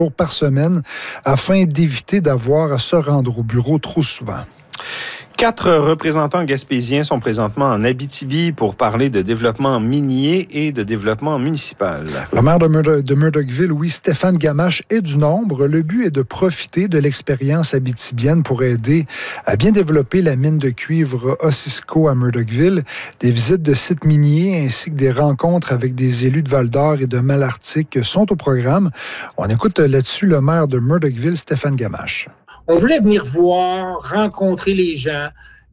par semaine afin d'éviter d'avoir à se rendre au bureau trop souvent. 4 représentants gaspésiens sont présentement en Abitibi pour parler de développement minier et de développement municipal. Le maire de Murdochville, oui, Stéphane Gamache, est du nombre. Le but est de profiter de l'expérience abitibienne pour aider à bien développer la mine de cuivre Osisco à Murdochville, des visites de sites miniers ainsi que des rencontres avec des élus de Val-d'Or et de Malartic sont au programme. On écoute là-dessus le maire de Murdochville, Stéphane Gamache. On voulait venir voir, rencontrer les gens.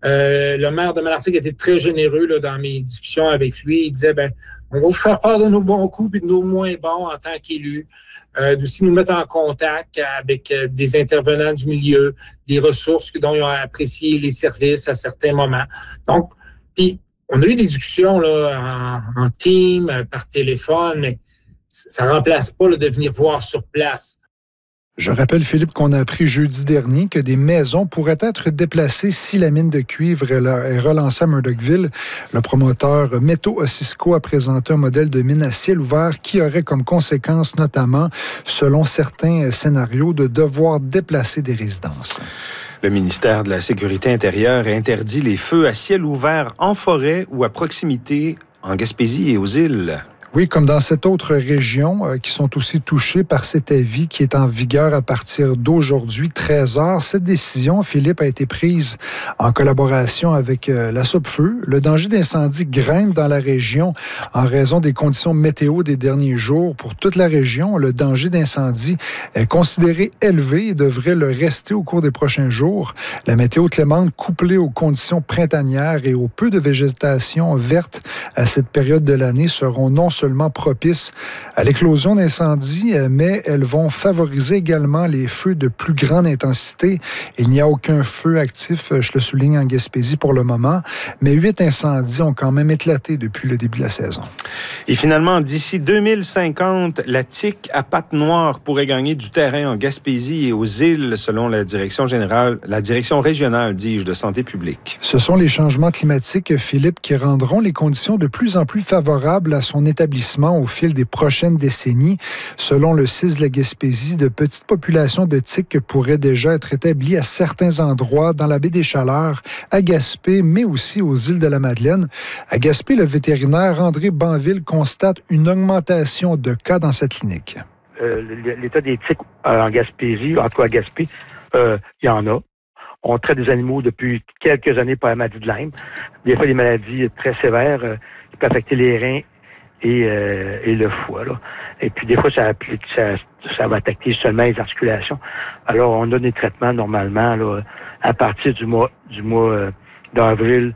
Le maire de Malartic était très généreux là, dans mes discussions avec lui. Il disait, on va vous faire part de nos bons coups et de nos moins bons en tant qu'élus. Aussi nous mettre en contact avec des intervenants du milieu, des ressources dont ils ont apprécié les services à certains moments. Donc, puis on a eu des discussions là, en team, par téléphone, mais ça ne remplace pas là, de venir voir sur place. Je rappelle, Philippe, qu'on a appris jeudi dernier que des maisons pourraient être déplacées si la mine de cuivre est relancée à Murdochville. Le promoteur Métaux Osisco a présenté un modèle de mine à ciel ouvert qui aurait comme conséquence, notamment, selon certains scénarios, de devoir déplacer des résidences. Le ministère de la Sécurité intérieure interdit les feux à ciel ouvert en forêt ou à proximité en Gaspésie et aux îles. Oui, comme dans cette autre région qui sont aussi touchées par cet avis qui est en vigueur à partir d'aujourd'hui, 13h. Cette décision, Philippe, a été prise en collaboration avec la Sopfeu. Le danger d'incendie grimpe dans la région en raison des conditions météo des derniers jours. Pour toute la région, le danger d'incendie est considéré élevé et devrait le rester au cours des prochains jours. La météo clémente, couplée aux conditions printanières et au peu de végétation verte à cette période de l'année, seront non seulement propices à l'éclosion d'incendies, mais elles vont favoriser également les feux de plus grande intensité. Il n'y a aucun feu actif, je le souligne, en Gaspésie pour le moment, mais 8 incendies ont quand même éclaté depuis le début de la saison. Et finalement, d'ici 2050, la TIC à pattes noires pourrait gagner du terrain en Gaspésie et aux îles, selon la direction régionale, dis-je, de santé publique. Ce sont les changements climatiques, Philippe, qui rendront les conditions de plus en plus favorables à son établissement au fil des prochaines décennies. Selon le CIS de la Gaspésie, de petites populations de tiques pourraient déjà être établies à certains endroits dans la baie des Chaleurs, à Gaspé, mais aussi aux îles de la Madeleine. À Gaspé, le vétérinaire André Banville constate une augmentation de cas dans cette clinique. L'état des tiques en Gaspésie, en tout cas à Gaspé, il y en a. On traite des animaux depuis quelques années par la maladie de Lyme. Des fois, des maladies très sévères qui peuvent affecter les reins et le foie. Là. Et puis, des fois, ça va attaquer seulement les articulations. Alors, on a des traitements normalement à partir du mois d'avril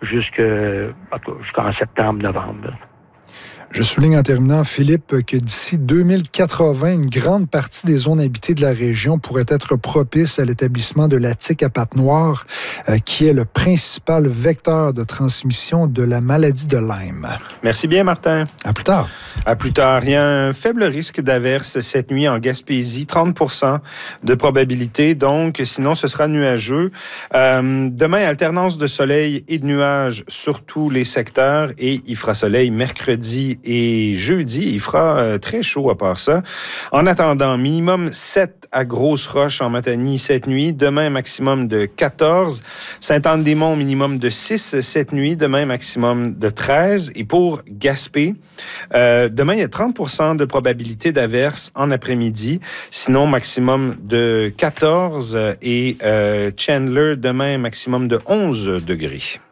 jusqu'en septembre, novembre. Je souligne en terminant, Philippe, que d'ici 2080, une grande partie des zones habitées de la région pourrait être propice à l'établissement de la tique à pattes noires, qui est le principal vecteur de transmission de la maladie de Lyme. Merci bien, Martin. À plus tard. À plus tard. Il y a un faible risque d'averse cette nuit en Gaspésie, 30% de probabilité, donc sinon ce sera nuageux. Demain, alternance de soleil et de nuages sur tous les secteurs et il fera soleil mercredi et jeudi. Il fera très chaud à part ça. En attendant, minimum 7 à Grosse-Roche en Matanie cette nuit. Demain, maximum de 14. Sainte-Anne-des-Monts, minimum de 6 cette nuit. Demain, maximum de 13. Et pour Gaspé, demain, il y a 30% de probabilité d'averse en après-midi. Sinon, maximum de 14. Et Chandler, demain, maximum de 11 degrés.